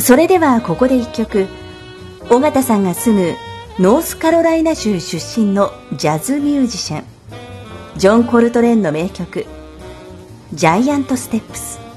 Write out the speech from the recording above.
それではここで一曲、尾形さんが住むノースカロライナ州出身のジャズミュージシャンジョン・コルトレーンの名曲ジャイアントステップス。